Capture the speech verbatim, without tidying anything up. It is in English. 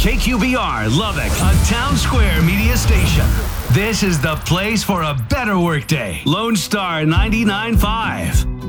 K Q B R Lubbock, a Town Square media station. This is the place for a better workday. Lone Star ninety-nine point five.